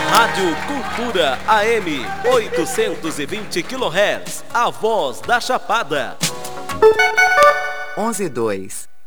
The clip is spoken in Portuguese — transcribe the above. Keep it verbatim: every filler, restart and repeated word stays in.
Rádio Cultura A M oitocentos e vinte quilohertz, a voz da Chapada. onze e dois.